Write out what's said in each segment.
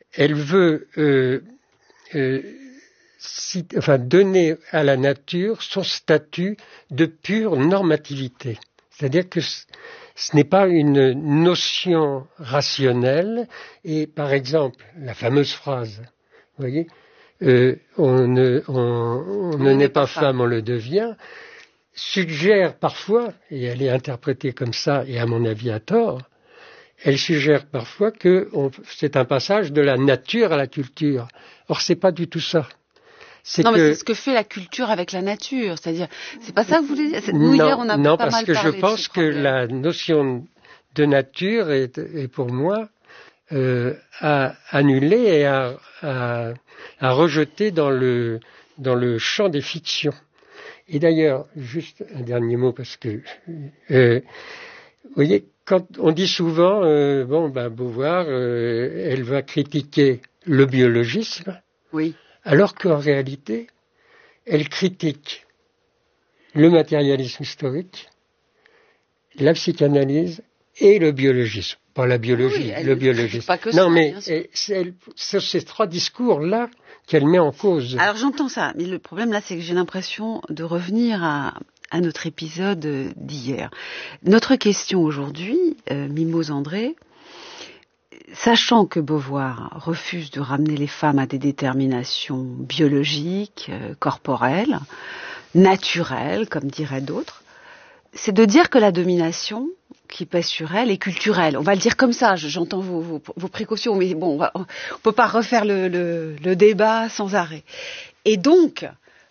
elle veut donner à la nature son statut de pure normativité. C'est-à-dire que ce n'est pas une notion rationnelle. Et par exemple, la fameuse phrase, vous voyez, on ne naît pas femme, on le devient, suggère parfois, et elle est interprétée comme ça, et à mon avis à tort, elle suggère parfois que c'est un passage de la nature à la culture. Or, c'est pas du tout ça. C'est ce que fait la culture avec la nature, c'est-à-dire, c'est pas ça que vous voulez dire? Nous, hier, on a pas mal parlé. Non, parce que je pense que la notion de nature est pour moi à annuler et à rejeter dans le champ des fictions. Et d'ailleurs, juste un dernier mot, parce que vous voyez, quand on dit souvent, Beauvoir, elle va critiquer le biologisme. Oui. Alors qu'en réalité, elle critique le matérialisme historique, la psychanalyse et le biologisme. Pas la biologie, le biologisme. Pas que non, ça, mais c'est ces trois discours-là qu'elle met en cause. Alors j'entends ça, mais le problème là, c'est que j'ai l'impression de revenir à notre épisode d'hier. Notre question aujourd'hui, Mimose André, sachant que Beauvoir refuse de ramener les femmes à des déterminations biologiques, corporelles, naturelles, comme diraient d'autres, c'est de dire que la domination qui pèse sur elle est culturelle. On va le dire comme ça, j'entends vos précautions, mais bon, on peut pas refaire le débat sans arrêt. Et donc,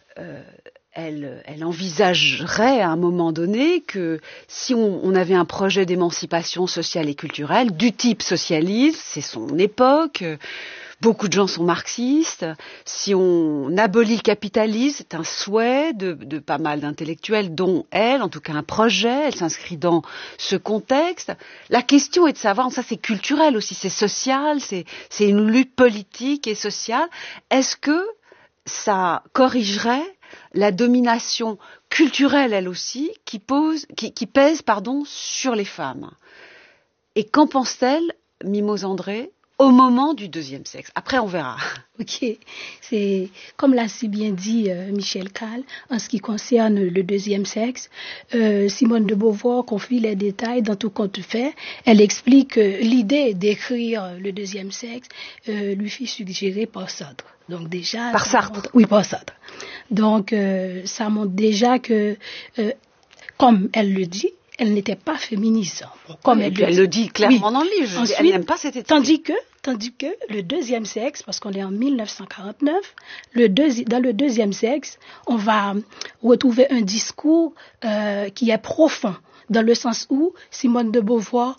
elle envisagerait à un moment donné que si on avait un projet d'émancipation sociale et culturelle du type socialiste, c'est son époque, beaucoup de gens sont marxistes, si on abolit le capitalisme, c'est un souhait de pas mal d'intellectuels, dont elle, en tout cas un projet, elle s'inscrit dans ce contexte. La question est de savoir, ça c'est culturel aussi, c'est social, c'est une lutte politique et sociale. Est-ce que ça corrigerait la domination culturelle, elle aussi, qui pèse sur les femmes? Et qu'en pense-t-elle, Mimose André, au moment du deuxième sexe? Après, on verra. Ok, c'est comme l'a si bien dit Michel Calle, en ce qui concerne le deuxième sexe, Simone de Beauvoir confie les détails dans tout compte fait. Elle explique que l'idée d'écrire le deuxième sexe lui fut suggérée par Sartre. Donc déjà, par Sartre. Oui, par Sartre. Donc ça montre déjà que, comme elle le dit, elle n'était pas féministe. Comme elle le dit clairement dans le livre. Ensuite, elle n'aime pas cette étiquette. Tandis que le deuxième sexe, parce qu'on est en 1949, dans le deuxième sexe, on va retrouver un discours qui est profond, dans le sens où Simone de Beauvoir,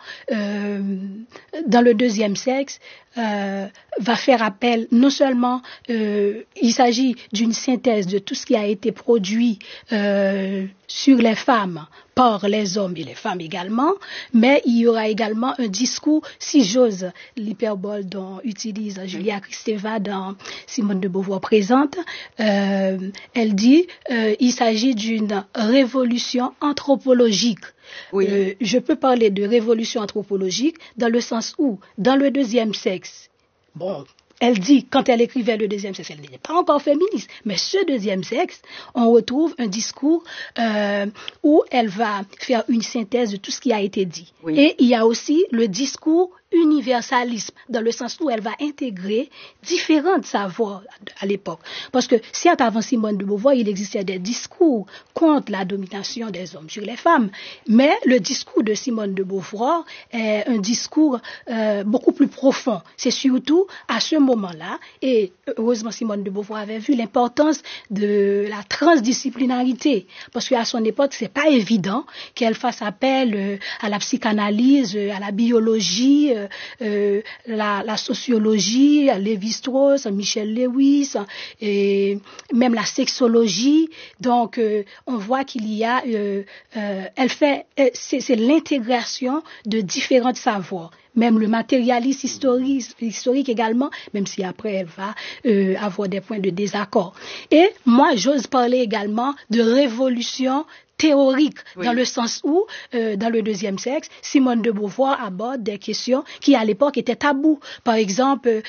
dans le deuxième sexe, va faire appel, non seulement il s'agit d'une synthèse de tout ce qui a été produit sur les femmes par les hommes et les femmes également, mais il y aura également un discours, si j'ose l'hyperbole dont utilise Julia Kristeva dans Simone de Beauvoir présente, elle dit il s'agit d'une révolution anthropologique. Oui. Je peux parler de révolution anthropologique dans le sens où, dans le deuxième sexe, bon, elle dit, quand elle écrivait le deuxième sexe, elle n'était pas encore féministe, mais ce deuxième sexe, on retrouve un discours où elle va faire une synthèse de tout ce qui a été dit. Oui. Et il y a aussi le discours universalisme, dans le sens où elle va intégrer différentes savoirs à l'époque. Parce que certes, avant Simone de Beauvoir, il existait des discours contre la domination des hommes sur les femmes, mais le discours de Simone de Beauvoir est un discours beaucoup plus profond. C'est surtout à ce moment-là, et heureusement Simone de Beauvoir avait vu l'importance de la transdisciplinarité, parce qu'à son époque, c'est pas évident qu'elle fasse appel à la psychanalyse, à la biologie, la sociologie, Lévi-Strauss, Michel Lewis, et même la sexologie. Donc, on voit qu'il y a, c'est l'intégration de différents savoirs. Même le matérialisme historique également, même si après elle va avoir des points de désaccord. Et moi, j'ose parler également de révolution théorique, oui, dans le sens où, dans le deuxième sexe, Simone de Beauvoir aborde des questions qui, à l'époque, étaient tabous. Par exemple,